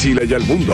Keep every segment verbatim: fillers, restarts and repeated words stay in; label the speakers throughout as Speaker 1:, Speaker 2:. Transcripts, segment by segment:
Speaker 1: Chile y el mundo.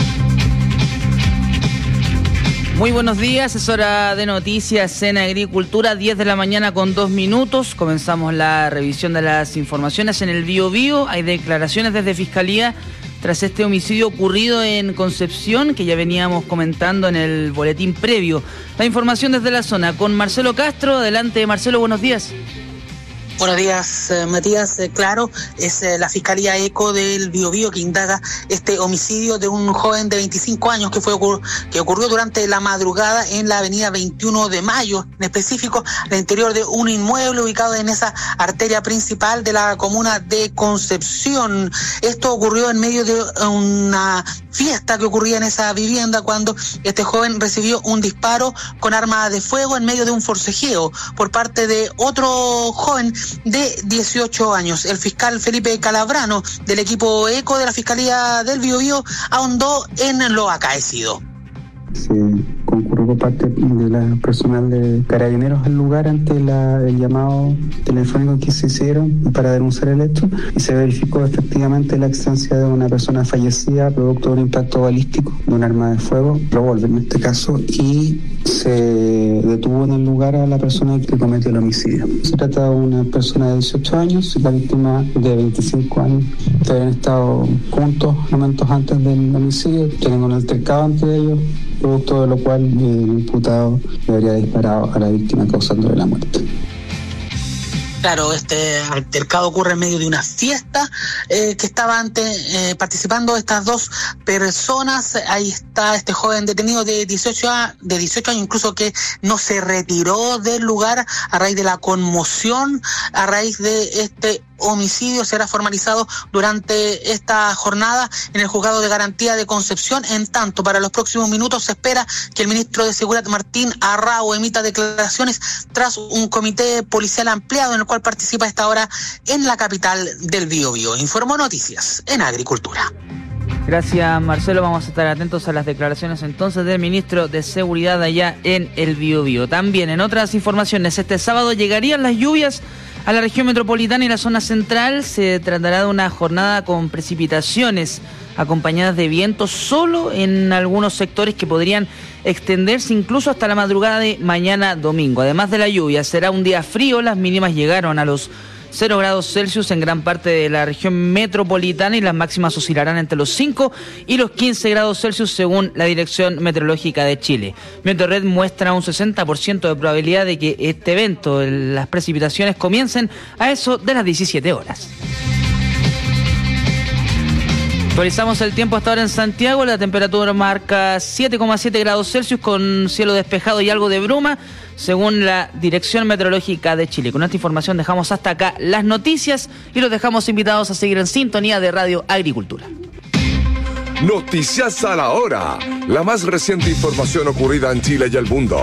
Speaker 2: Muy buenos días, es hora de noticias en Agricultura, diez de la mañana con dos minutos. Comenzamos la revisión de las informaciones en el Biobío. Hay declaraciones desde Fiscalía tras este homicidio ocurrido en Concepción, que ya veníamos comentando en el boletín previo. La información desde la zona con Marcelo Castro. Adelante, Marcelo, buenos días.
Speaker 3: Buenos días, eh, Matías. Eh, claro, es eh, la Fiscalía ECO del Biobío que indaga este homicidio de un joven de veinticinco años que fue ocur- que ocurrió durante la madrugada en la avenida veintiuno de mayo, en específico al interior de un inmueble ubicado en esa arteria principal de la comuna de Concepción. Esto ocurrió en medio de una fiesta que ocurría en esa vivienda cuando este joven recibió un disparo con arma de fuego en medio de un forcejeo por parte de otro joven de dieciocho años. El fiscal Felipe Calabrano del equipo ECO de la Fiscalía del Biobío ahondó en lo acaecido.
Speaker 4: Se concurrió por parte de la personal de Carabineros al lugar ante la, el llamado telefónico que se hicieron para denunciar el hecho, y se verificó efectivamente la existencia de una persona fallecida producto de un impacto balístico de un arma de fuego, revólver en este caso, y se detuvo en el lugar a la persona que cometió el homicidio. Se trata de una persona de dieciocho años y la víctima de veinticinco años, que habían estado juntos momentos antes del homicidio, teniendo un altercado entre ellos, producto de lo cual el imputado le habría disparado a la víctima causándole la muerte.
Speaker 3: Claro, este altercado ocurre en medio de una fiesta eh, que estaban eh, participando estas dos personas. Ahí está este joven detenido de dieciocho, de dieciocho años, incluso que no se retiró del lugar a raíz de la conmoción, a raíz de este homicidio. Será formalizado durante esta jornada en el Juzgado de Garantía de Concepción. En tanto, para los próximos minutos se espera que el ministro de Seguridad, Martín Arrau, emita declaraciones tras un comité policial ampliado en el cual participa a esta hora en la capital del Biobío. Informó Noticias en Agricultura.
Speaker 2: Gracias, Marcelo. Vamos a estar atentos a las declaraciones entonces del ministro de Seguridad allá en el Biobío. También en otras informaciones, este sábado llegarían las lluvias a la región metropolitana y la zona central. Se tratará de una jornada con precipitaciones acompañadas de vientos solo en algunos sectores que podrían extenderse incluso hasta la madrugada de mañana domingo. Además de la lluvia, será un día frío. Las mínimas llegaron a los cero grados Celsius en gran parte de la región metropolitana y las máximas oscilarán entre los cinco y los quince grados Celsius según la Dirección Meteorológica de Chile. Meteorred muestra un sesenta por ciento de probabilidad de que este evento, las precipitaciones, comiencen a eso de las diecisiete horas. Actualizamos el tiempo hasta ahora en Santiago. La temperatura marca siete coma siete grados Celsius con cielo despejado y algo de bruma, según la Dirección Meteorológica de Chile. Con esta información dejamos hasta acá las noticias y los dejamos invitados a seguir en sintonía de Radio Agricultura.
Speaker 1: Noticias a la hora. La más reciente información ocurrida en Chile y el mundo.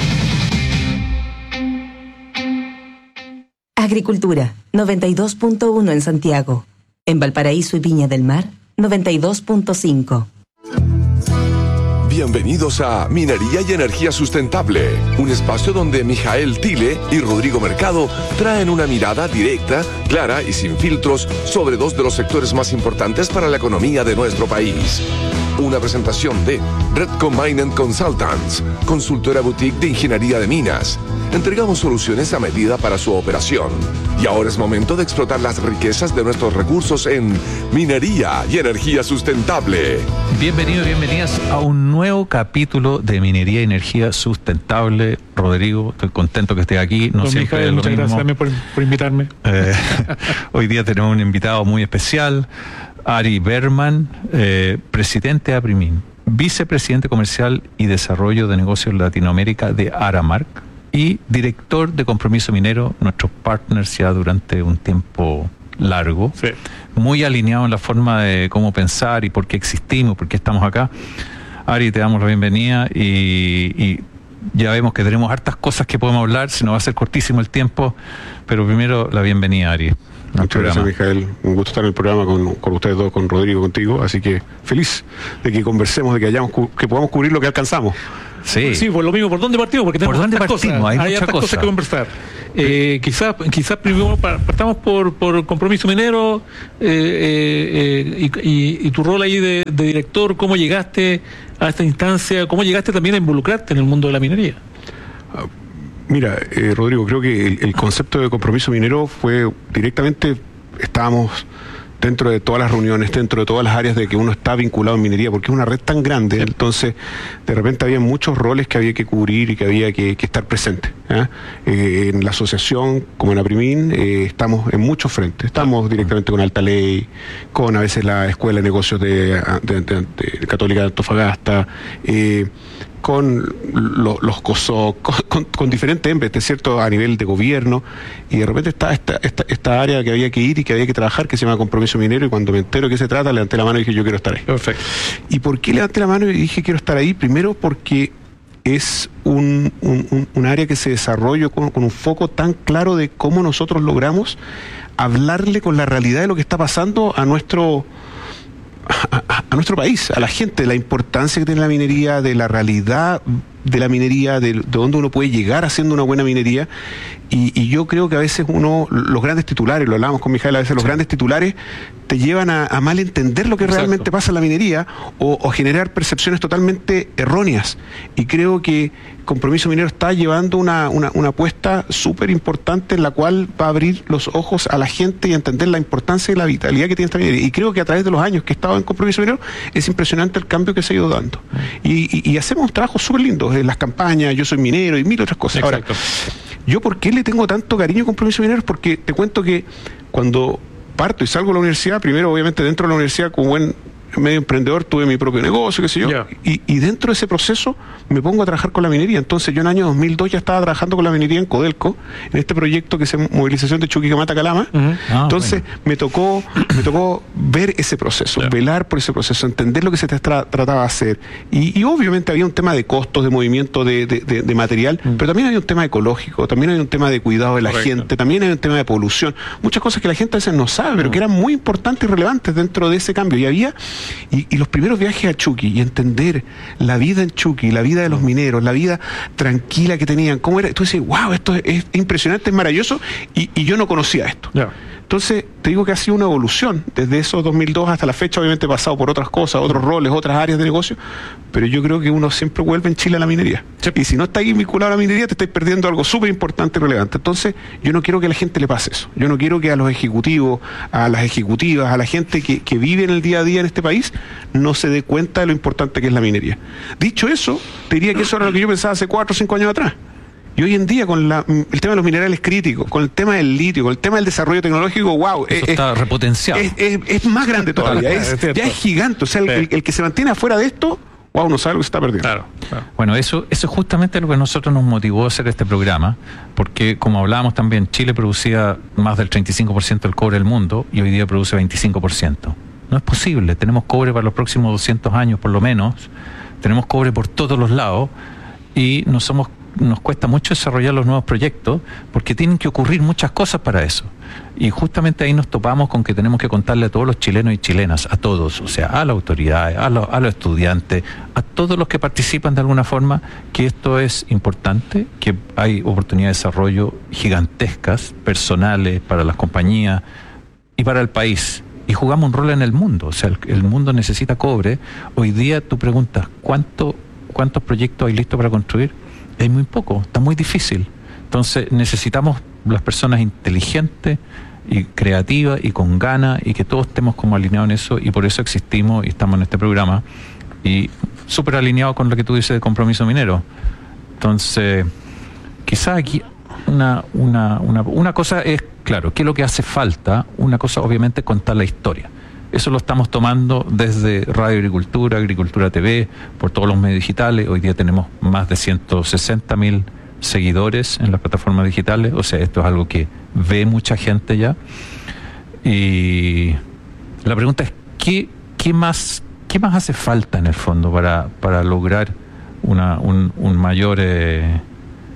Speaker 5: Agricultura, noventa y dos punto uno en Santiago. En Valparaíso y Viña del Mar, noventa y dos punto cinco.
Speaker 1: Bienvenidos a Minería y Energía Sustentable, un espacio donde Mijael Tile y Rodrigo Mercado traen una mirada directa, clara y sin filtros sobre dos de los sectores más importantes para la economía de nuestro país. Una presentación de Redco Mining Consultants, consultora boutique de ingeniería de minas. Entregamos soluciones a medida para su operación. Y ahora es momento de explotar las riquezas de nuestros recursos en Minería y Energía Sustentable.
Speaker 6: Bienvenidos, bienvenidas a un nuevo capítulo de Minería y Energía Sustentable. Rodrigo, estoy contento que estés aquí. No
Speaker 7: Don
Speaker 6: siempre
Speaker 7: Mijael,
Speaker 6: es lo
Speaker 7: muchas
Speaker 6: mismo.
Speaker 7: gracias por, por invitarme.
Speaker 6: Eh, hoy día tenemos un invitado muy especial, Ari Berman, eh, presidente de Aprimin, vicepresidente comercial y desarrollo de negocios Latinoamérica de Aramark y director de Compromiso Minero, nuestros partners ya durante un tiempo largo,
Speaker 7: Sí.
Speaker 6: muy alineado en la forma de cómo pensar y por qué existimos, por qué estamos acá. Ari, te damos la bienvenida y, y ya vemos que tenemos hartas cosas que podemos hablar, si no va a ser cortísimo el tiempo, pero primero la bienvenida, Ari.
Speaker 7: Muchas gracias, Mijael. Un gusto estar en el programa con, con ustedes dos, con Rodrigo, contigo. Así que feliz de que conversemos, de que hayamos que podamos cubrir lo que alcanzamos.
Speaker 8: Sí, sí, pues lo mismo. ¿Por dónde partimos? Porque tenemos
Speaker 6: tantas
Speaker 8: cosas.
Speaker 6: Hay,
Speaker 8: hay muchas cosas que conversar. Eh, quizás quizás primero partamos por, por Compromiso Minero eh, eh, y, y, y tu rol ahí de, de director. ¿Cómo llegaste a esta instancia? ¿Cómo llegaste también a involucrarte en el mundo de la minería?
Speaker 7: Uh, mira, eh, Rodrigo, creo que el, el concepto de Compromiso Minero fue directamente, estábamos dentro de todas las reuniones, dentro de todas las áreas de que uno está vinculado en minería, porque es una red tan grande, entonces de repente había muchos roles que había que cubrir y que había que, que estar presente. ¿eh? Eh, en la asociación, como en APRIMIN, eh, estamos en muchos frentes. Estamos directamente con Alta Ley, con a veces la Escuela de Negocios de, de, de, de Católica de Antofagasta, eh, con lo, los COSOC, con, con, con diferentes entes, ¿cierto?, a nivel de gobierno, y de repente está esta, esta, esta área que había que ir y que había que trabajar, que se llama Compromiso Minero, y cuando me entero de qué se trata, levanté la mano y dije, yo quiero estar ahí.
Speaker 8: Perfecto.
Speaker 7: ¿Y por qué levanté la mano y dije, quiero estar ahí? Primero porque es un, un, un, un área que se desarrolló con, con un foco tan claro de cómo nosotros logramos hablarle con la realidad de lo que está pasando a nuestro... A, a, a nuestro país, a la gente, de la importancia que tiene la minería, de la realidad de la minería, de, de dónde uno puede llegar haciendo una buena minería, y, y yo creo que a veces uno, los grandes titulares, lo hablábamos con Mijael, a veces los sí. grandes titulares te llevan a, a mal entender lo que Exacto. realmente pasa en la minería, o, o generar percepciones totalmente erróneas, y creo que Compromiso Minero está llevando una, una, una apuesta súper importante en la cual va a abrir los ojos a la gente y a entender la importancia y la vitalidad que tiene esta minería, y creo que a través de los años que he estado en Compromiso Minero es impresionante el cambio que se ha ido dando, y, y, y hacemos trabajos súper lindos en las campañas, yo soy minero y mil otras cosas.
Speaker 8: Exacto.
Speaker 7: Ahora, ¿yo por qué le tengo tanto cariño a Compromiso Minero? Porque te cuento que cuando parto y salgo de la universidad, primero obviamente dentro de la universidad como buen medio emprendedor tuve mi propio negocio, qué sé yo, yeah. y, y dentro de ese proceso me pongo a trabajar con la minería. Entonces yo en el año dos mil dos ya estaba trabajando con la minería en Codelco, en este proyecto que es movilización de Chuquicamata a Calama. Uh-huh. ah, Entonces bueno. me tocó me tocó ver ese proceso, yeah. velar por ese proceso, entender lo que se tra- trataba de hacer. Y, y obviamente había un tema de costos, de movimiento de, de, de, de material, uh-huh. pero también había un tema ecológico, también había un tema de cuidado de la Correcto. gente, también había un tema de polución, muchas cosas que la gente a veces no sabe, pero uh-huh. que eran muy importantes y relevantes dentro de ese cambio. Y había Y, y los primeros viajes a Chuqui y entender la vida en Chuqui, la vida de los mineros, la vida tranquila que tenían, cómo era, tú dices, wow, esto es, es impresionante, es maravilloso, y, y yo no conocía esto. Yeah. Entonces, te digo que ha sido una evolución desde esos dos mil dos hasta la fecha, obviamente he pasado por otras cosas, otros roles, otras áreas de negocio, pero yo creo que uno siempre vuelve en Chile a la minería. Sí. Y si no está ahí vinculado a la minería, te estás perdiendo algo súper importante y relevante. Entonces, yo no quiero que a la gente le pase eso. Yo no quiero que a los ejecutivos, a las ejecutivas, a la gente que, que vive en el día a día en este país, no se dé cuenta de lo importante que es la minería. Dicho eso, te diría que eso era lo que yo pensaba hace cuatro o cinco años atrás. Y hoy en día, con la, el tema de los minerales críticos, con el tema del litio, con el tema del desarrollo tecnológico, wow,
Speaker 6: eso
Speaker 7: es,
Speaker 6: está es, repotenciado.
Speaker 7: Es, es, es más grande todavía, es, ya es gigante. O sea, el, el, el que se mantiene afuera de esto, wow, no sabe lo que se está perdiendo.
Speaker 6: Claro, claro. Bueno, eso, eso es justamente lo que a nosotros nos motivó a hacer este programa, porque como hablábamos también, Chile producía más del treinta y cinco por ciento del cobre del mundo y hoy día produce veinticinco por ciento. No es posible, tenemos cobre para los próximos doscientos años por lo menos, tenemos cobre por todos los lados y no somos nos cuesta mucho desarrollar los nuevos proyectos porque tienen que ocurrir muchas cosas para eso. Y justamente ahí nos topamos con que tenemos que contarle a todos los chilenos y chilenas, a todos, o sea, a las autoridades, a los, a los estudiantes, a todos los que participan de alguna forma, que esto es importante, que hay oportunidades de desarrollo gigantescas, personales, para las compañías y para el país. Y jugamos un rol en el mundo, o sea, el, el mundo necesita cobre. Hoy día tú preguntas, ¿cuánto, ¿cuántos proyectos hay listos para construir? Hay muy poco, está muy difícil. Entonces necesitamos las personas inteligentes y creativas y con ganas y que todos estemos como alineados en eso, y por eso existimos y estamos en este programa y súper alineados con lo que tú dices de Compromiso Minero. Entonces, quizás aquí una, una, una, una cosa es, claro, ¿qué es lo que hace falta? Una cosa obviamente es contar la historia. Eso lo estamos tomando desde Radio Agricultura, Agricultura T V, por todos los medios digitales. Hoy día tenemos más de ciento sesenta mil seguidores en las plataformas digitales. O sea, esto es algo que ve mucha gente ya. Y la pregunta es, ¿qué, qué, más, qué más hace falta en el fondo para, para lograr una, un, un mayor... Eh,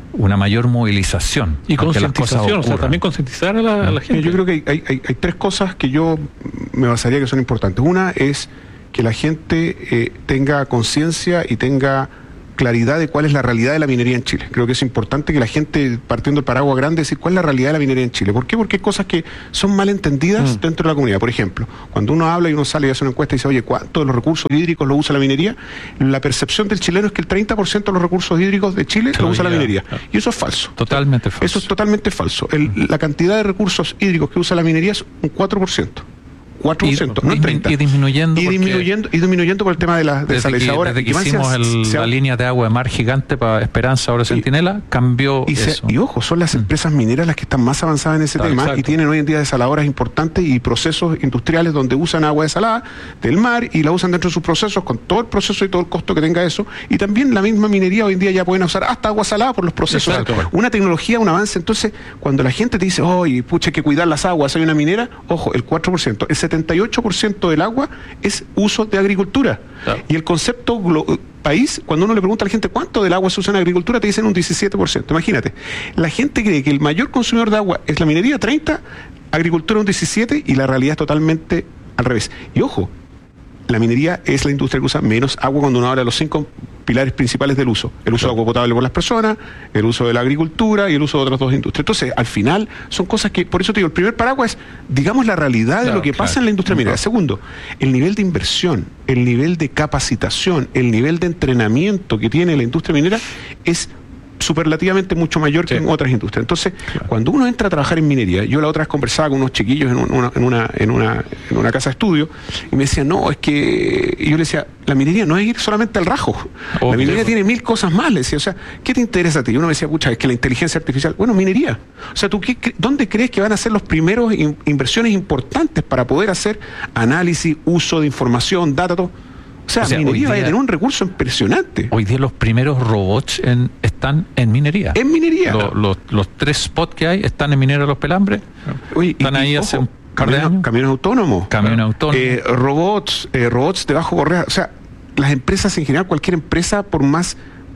Speaker 6: una mayor movilización.
Speaker 8: Y concientización, o sea, también concientizar a la, a la gente.
Speaker 7: Yo creo que hay, hay, hay, hay tres cosas que yo me basaría que son importantes. Una es que la gente eh, tenga conciencia y tenga claridad de cuál es la realidad de la minería en Chile. Creo que es importante que la gente, partiendo del paraguas grande, decir cuál es la realidad de la minería en Chile. ¿Por qué? Porque hay cosas que son mal entendidas mm. dentro de la comunidad. Por ejemplo, cuando uno habla y uno sale y hace una encuesta y dice, oye, ¿cuánto de los recursos hídricos lo usa la minería? La percepción del chileno es que el treinta por ciento de los recursos hídricos de Chile lo usa la minería. Y eso es falso.
Speaker 6: Totalmente falso.
Speaker 7: Eso es totalmente falso. El, la cantidad de recursos hídricos que usa la minería es un cuatro por ciento. cuatro por ciento,
Speaker 6: y,
Speaker 7: no treinta.
Speaker 6: Y disminuyendo.
Speaker 7: Y disminuyendo, y disminuyendo por el tema de las desalazadoras.
Speaker 6: Desde que, desde que hicimos el, se, la línea de agua de mar gigante para Esperanza, ahora Centinela, cambió
Speaker 7: y
Speaker 6: eso.
Speaker 7: Se, y ojo, son las empresas mineras las que están más avanzadas en ese claro, tema exacto. y tienen hoy en día desaladoras importantes y procesos industriales donde usan agua desalada del mar y la usan dentro de sus procesos con todo el proceso y todo el costo que tenga eso. Y también la misma minería hoy en día ya pueden usar hasta agua salada por los procesos. Exacto. Una tecnología, un avance. Entonces, cuando la gente te dice, oye, pucha, hay que cuidar las aguas, hay una minera, ojo, el cuatro por ciento, el setenta y ocho por ciento del agua es uso de agricultura. Claro. Y el concepto país, cuando uno le pregunta a la gente cuánto del agua se usa en agricultura, te dicen un diecisiete por ciento. Imagínate, la gente cree que el mayor consumidor de agua es la minería, treinta, agricultura un diecisiete, y la realidad es totalmente al revés. Y ojo, la minería es la industria que usa menos agua cuando uno habla de los cinco pilares principales del uso. El uso de agua potable por las personas, el uso de la agricultura y el uso de otras dos industrias. Entonces, al final, son cosas que, por eso te digo, el primer paraguas es, digamos, la realidad claro, de lo que claro. pasa en la industria minera. Segundo, el nivel de inversión, el nivel de capacitación, el nivel de entrenamiento que tiene la industria minera es superlativamente mucho mayor sí. que en otras industrias. Entonces, claro. cuando uno entra a trabajar en minería, yo la otra vez conversaba con unos chiquillos en una, en una, en una, en una casa de estudio y me decían, no, es que... Y yo le decía, la minería no es ir solamente al rajo. Oh, la minería tiene mil cosas más. Le decía, o sea, ¿qué te interesa a ti? Y uno me decía, pucha, es que la inteligencia artificial... Bueno, minería. O sea, ¿tú qué, dónde crees que van a ser los primeros in, inversiones importantes para poder hacer análisis, uso de información, data, todo? O sea, o sea minería va a tener un recurso impresionante.
Speaker 6: Hoy día los primeros robots en, están en minería.
Speaker 7: En minería.
Speaker 6: Lo, los, los tres spots que hay están en Minera Los Pelambres.
Speaker 7: Oye,
Speaker 6: están
Speaker 7: y,
Speaker 6: ahí
Speaker 7: y,
Speaker 6: hace
Speaker 7: ojo,
Speaker 6: un par de años.
Speaker 7: Camiones autónomos.
Speaker 6: Camiones autónomos.
Speaker 7: Eh, robots, eh, robots de bajo correa. O sea, las empresas en general, cualquier empresa, por más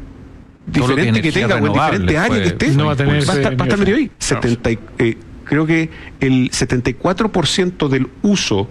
Speaker 7: diferente que, que tenga o en diferente área que esté,
Speaker 8: no va a tener
Speaker 7: va a estar, va a estar medio ahí. setenta, eh, creo que el setenta y cuatro por ciento del uso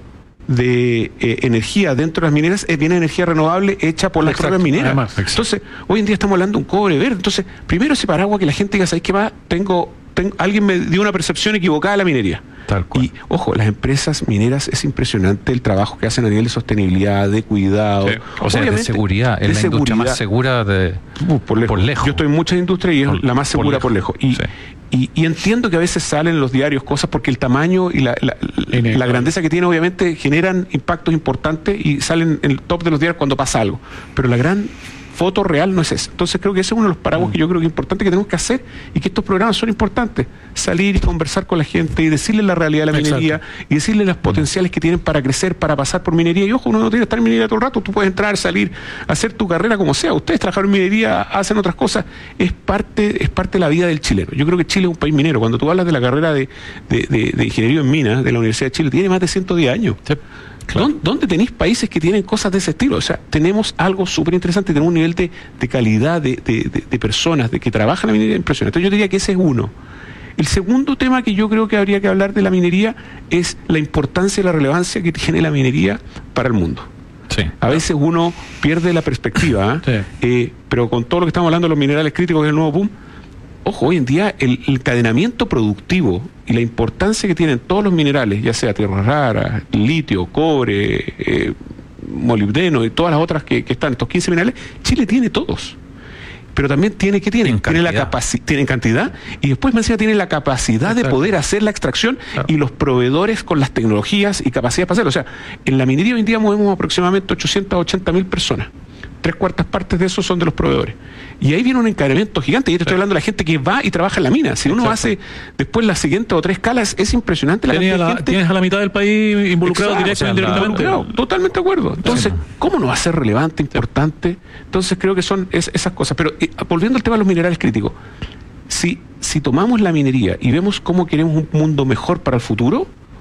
Speaker 7: de eh, energía dentro de las mineras eh, viene energía renovable hecha por las propias mineras. Además, entonces, hoy en día estamos hablando de un cobre verde. Entonces, primero ese paraguas que la gente diga, ¿sabes qué va? Tengo, tengo, alguien me dio una percepción equivocada de la minería.
Speaker 6: Tal cual.
Speaker 7: Y, ojo, las empresas mineras es impresionante el trabajo que hacen a nivel de sostenibilidad, de cuidado.
Speaker 6: Sí. O sea, de seguridad. Es
Speaker 7: de
Speaker 6: la
Speaker 7: seguridad.
Speaker 6: Industria más segura de,
Speaker 7: uh, por, lejos. por lejos. Yo estoy en muchas industrias y es por, la más segura por lejos. Por lejos. Y, sí. Y, y entiendo que a veces salen en los diarios cosas porque el tamaño y la, la, la, la grandeza que tiene obviamente generan impactos importantes y salen en el top de los diarios cuando pasa algo. Pero la gran foto real no es eso. Entonces creo que ese es uno de los paraguas mm. que yo creo que es importante que tenemos que hacer y que estos programas son importantes. Salir y conversar con la gente y decirle la realidad de la Exacto. minería y decirle las potenciales que tienen para crecer, para pasar por minería. Y ojo, uno no tiene que estar en minería todo el rato. Tú puedes entrar, salir, hacer tu carrera como sea. Ustedes trabajan en minería, hacen otras cosas. Es parte, es parte de la vida del chileno. Yo creo que Chile es un país minero. Cuando tú hablas de la carrera de, de, de, de ingeniería en minas de la Universidad de Chile, tiene más de ciento diez años. Sí. Claro. ¿Dónde tenéis países que tienen cosas de ese estilo? O sea, tenemos algo súper interesante, tenemos un nivel de, de calidad de, de, de, de personas de que trabajan en la minería impresionante. Entonces yo diría que ese es uno. El segundo tema que yo creo que habría que hablar de la minería es la importancia y la relevancia que tiene la minería para el mundo.
Speaker 6: Sí.
Speaker 7: A veces uno pierde la perspectiva, ¿eh? Sí. Eh, pero con todo lo que estamos hablando de los minerales críticos, que es el nuevo boom, ojo, hoy en día el, el encadenamiento productivo y la importancia que tienen todos los minerales, ya sea tierras raras, litio, cobre, eh, molibdeno y todas las otras que, que están, estos quince minerales, Chile tiene todos. Pero también tiene, ¿qué tienen? Tienen la capacidad, tienen cantidad y después más encima tienen la capacidad Exacto. de poder hacer la extracción claro. y los proveedores con las tecnologías y capacidades para hacerlo. O sea, en la minería hoy en día movemos aproximadamente ochocientas ochenta mil personas. Tres cuartas partes de eso son de los proveedores. Y ahí viene un encadenamiento gigante. Y te estoy hablando de la gente que va y trabaja en la mina. Si uno Exacto. hace después las siguientes o tres escalas, es impresionante la cantidad de gente.
Speaker 8: Tienes a la mitad del país involucrado directo o indirectamente.
Speaker 7: No, totalmente de acuerdo. Entonces, ¿cómo no va a ser relevante, importante? Entonces creo que son es, esas cosas. Pero eh, volviendo al tema de los minerales críticos, si, si tomamos la minería y vemos cómo queremos un mundo mejor para el futuro,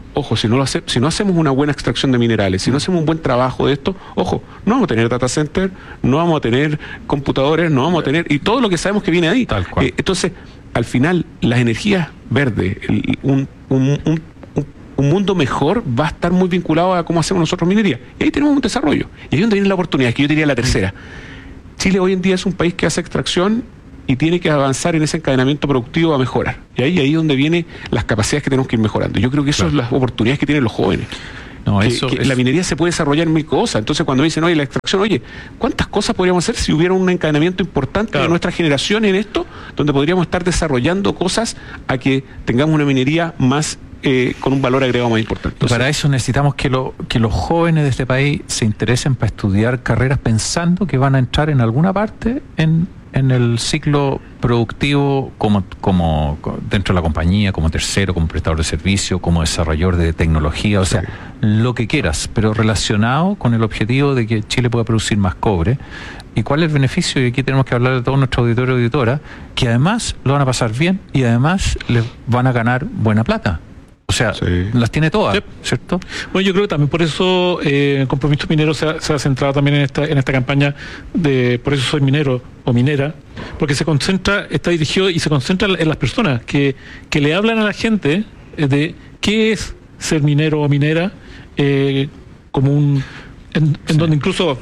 Speaker 7: ojo, si no lo hace, si no hacemos una buena extracción de minerales, si no hacemos un buen trabajo de esto, ojo, no vamos a tener data center, no vamos a tener computadores, no vamos a tener, y todo lo que sabemos que viene ahí.
Speaker 6: Tal cual.
Speaker 7: Eh, entonces, al final, las energías verdes, el, un, un, un, un mundo mejor va a estar muy vinculado a cómo hacemos nosotros minería. Y ahí tenemos un desarrollo. Y ahí es donde viene la oportunidad, que yo diría la tercera. Chile hoy en día es un país que hace extracción y tiene que avanzar en ese encadenamiento productivo a mejorar. Y ahí ahí es donde vienen las capacidades que tenemos que ir mejorando. Yo creo que eso claro. es las oportunidades que tienen los jóvenes.
Speaker 6: No,
Speaker 7: que,
Speaker 6: eso
Speaker 7: que
Speaker 6: es...
Speaker 7: La minería se puede desarrollar en mil cosas. Entonces cuando dicen, oye, la extracción, oye, ¿cuántas cosas podríamos hacer si hubiera un encadenamiento importante claro. de nuestra generación en esto, donde podríamos estar desarrollando cosas a que tengamos una minería más eh, con un valor agregado más importante? Entonces,
Speaker 6: para eso necesitamos que, lo, que los jóvenes de este país se interesen para estudiar carreras pensando que van a entrar en alguna parte en, en el ciclo productivo como, como dentro de la compañía, como tercero, como prestador de servicio, como desarrollador de tecnología, o sea, sí. lo que quieras, pero relacionado con el objetivo de que Chile pueda producir más cobre. ¿Y cuál es el beneficio? Y aquí tenemos que hablar de todo nuestro auditorio y auditora, que además lo van a pasar bien y además les van a ganar buena plata. O sea, sí. las tiene todas, sí. ¿cierto?
Speaker 8: Bueno, yo creo que también por eso eh, el Compromiso Minero se ha, se ha centrado también en esta en esta campaña de por eso soy minero o minera, porque se concentra, está dirigido y se concentra en las personas que, que le hablan a la gente de qué es ser minero o minera, eh, como un en, en sí. donde incluso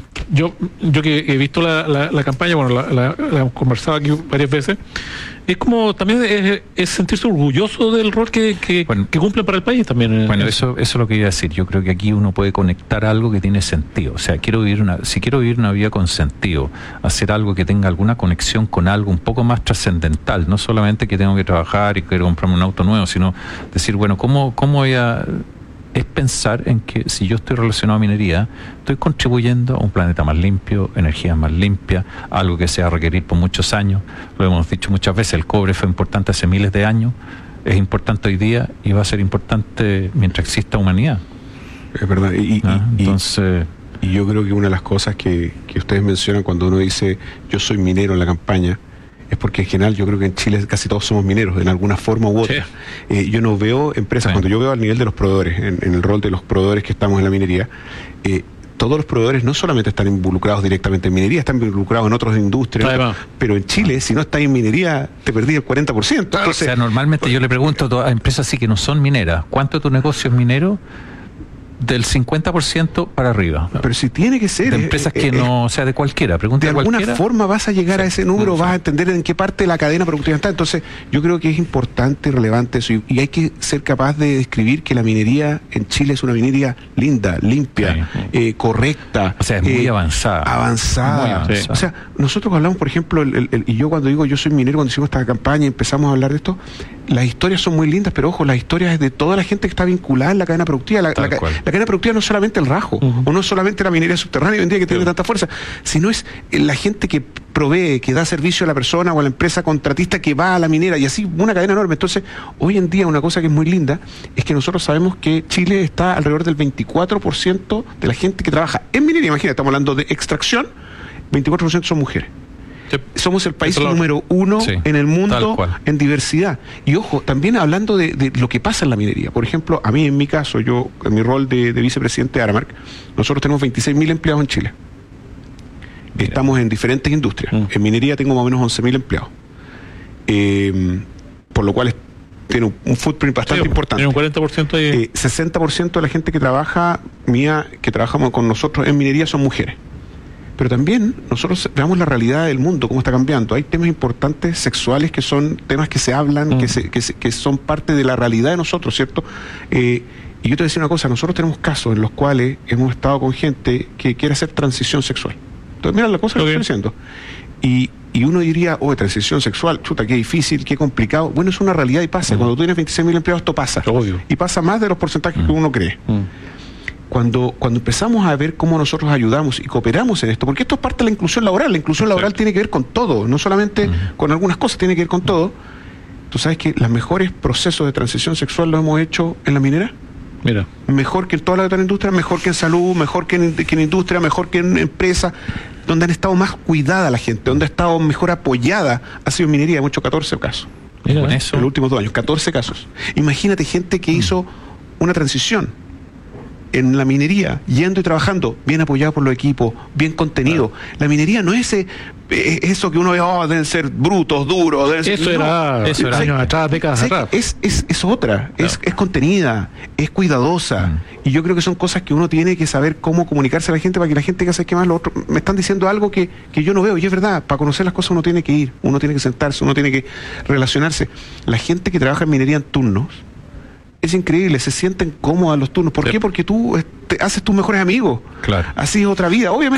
Speaker 8: yo yo que he visto la, la, la campaña, bueno, la, la, la hemos conversado aquí varias veces. Es como también es, es sentirse orgulloso del rol que, que, bueno, que cumplen para el país también.
Speaker 6: Bueno, eso, eso es lo que iba a decir. Yo creo que aquí uno puede conectar algo que tiene sentido. O sea, quiero vivir una, si quiero vivir una vida con sentido, hacer algo que tenga alguna conexión con algo un poco más trascendental, no solamente que tengo que trabajar y quiero comprarme un auto nuevo, sino decir, bueno, ¿cómo, cómo voy a...? Es pensar en que si yo estoy relacionado a minería, estoy contribuyendo a un planeta más limpio, energías más limpias, algo que se va a requerir por muchos años. Lo hemos dicho muchas veces, el cobre fue importante hace miles de años, es importante hoy día y va a ser importante mientras exista humanidad.
Speaker 7: Es verdad. Y,
Speaker 6: ¿Ah?
Speaker 7: y,
Speaker 6: Entonces...
Speaker 7: y yo creo que una de las cosas que, que ustedes mencionan cuando uno dice yo soy minero en la campaña, es porque en general yo creo que en Chile casi todos somos mineros, en alguna forma u otra. Sí. Eh, yo no veo empresas, sí. cuando yo veo al nivel de los proveedores, en, en el rol de los proveedores que estamos en la minería, eh, todos los proveedores no solamente están involucrados directamente en minería, están involucrados en otras industrias, Además. pero en Chile, si no estás en minería, te perdí el cuarenta por ciento.
Speaker 6: Entonces, o sea, normalmente yo le pregunto a empresas así que no son mineras, ¿cuánto de tu negocio es minero? Del cincuenta por ciento para arriba.
Speaker 7: Pero si tiene que ser.
Speaker 6: De empresas que eh, no, o sea, de cualquiera. Pregunta
Speaker 7: de alguna
Speaker 6: cualquiera.
Speaker 7: forma vas a llegar sí. a ese número,
Speaker 6: sí.
Speaker 7: vas a entender en qué parte de la cadena productiva está. Entonces, yo creo que es importante y relevante eso. Y, y hay que ser capaz de describir que la minería en Chile es una minería linda, limpia, sí. eh, correcta.
Speaker 6: O sea, es muy
Speaker 7: eh,
Speaker 6: avanzada.
Speaker 7: Avanzada. Muy avanzada. Sí. O sea, nosotros hablamos, por ejemplo, el, el, el, y yo cuando digo yo soy minero, cuando hicimos esta campaña y empezamos a hablar de esto, las historias son muy lindas, pero ojo, las historias es de toda la gente que está vinculada en la cadena productiva. La, la, la cadena productiva no es solamente el rajo, uh-huh. o no solamente la minería subterránea hoy en día que tiene uh-huh. tanta fuerza, sino es la gente que provee, que da servicio a la persona o a la empresa contratista que va a la minera, y así una cadena enorme. Entonces, hoy en día una cosa que es muy linda es que nosotros sabemos que Chile está alrededor del veinticuatro por ciento de la gente que trabaja en minería. Imagínate, estamos hablando de extracción, veinticuatro por ciento son mujeres. Somos el país lo... número uno sí, en el mundo en diversidad. Y ojo, también hablando de, de lo que pasa en la minería. Por ejemplo, a mí en mi caso, yo en mi rol de, de vicepresidente de Aramark, nosotros tenemos veintiséis mil empleados en Chile. Mira. Estamos en diferentes industrias. Mm. En minería tengo más o menos once mil empleados. Eh, por lo cual es, tiene un, un footprint bastante sí, importante.
Speaker 8: Tiene un cuarenta por ciento ahí.
Speaker 7: Eh, sesenta por ciento de la gente que trabaja, mía, que trabajamos con nosotros en minería son mujeres. Pero también nosotros veamos la realidad del mundo, cómo está cambiando. Hay temas importantes sexuales que son temas que se hablan, mm. que, se, que, se, que son parte de la realidad de nosotros, ¿cierto? Eh, y yo te voy a decir una cosa, nosotros tenemos casos en los cuales hemos estado con gente que quiere hacer transición sexual. Entonces, mira la cosa que okay. estoy diciendo. Y, y uno diría, oh, transición sexual, chuta, qué difícil, qué complicado. Bueno, es una realidad y pasa. Mm. Cuando tú tienes veintiséis mil empleados, esto pasa.
Speaker 8: Obvio.
Speaker 7: Y pasa más de los porcentajes mm. que uno cree.
Speaker 8: Mm.
Speaker 7: Cuando, cuando empezamos a ver cómo nosotros ayudamos y cooperamos en esto, porque esto es parte de la inclusión laboral, la inclusión laboral tiene que ver con todo, no solamente uh-huh. con algunas cosas, tiene que ver con todo. ¿Tú sabes que los mejores procesos de transición sexual los hemos hecho en la minera?
Speaker 8: Mira.
Speaker 7: Mejor que en toda la otra industria, mejor que en salud, mejor que en, que en industria, mejor que en empresa, donde han estado más cuidada la gente, donde ha estado mejor apoyada, ha sido en minería, hemos hecho catorce casos.
Speaker 6: Mira, con eso.
Speaker 7: En los últimos dos años, catorce casos. Imagínate gente que uh-huh. hizo una transición en la minería, yendo y trabajando, bien apoyado por los equipos, bien contenido. Claro. La minería no es ese, eso que uno ve, oh, deben ser brutos, duros. Deben ser,
Speaker 8: eso, no, era, eso era años atrás, décadas atrás.
Speaker 7: Es, es, es otra, claro. es, es contenida, es cuidadosa. Mm. Y yo creo que son cosas que uno tiene que saber cómo comunicarse a la gente para que la gente que hace que más lo otro. Me están diciendo algo que, que yo no veo, y es verdad. Para conocer las cosas uno tiene que ir, uno tiene que sentarse, uno tiene que relacionarse. La gente que trabaja en minería en turnos, es increíble, se sienten cómodos los turnos. ¿Por sí. qué? Porque tú este, haces tus mejores amigos.
Speaker 6: Claro.
Speaker 7: Así es otra vida. Obviamente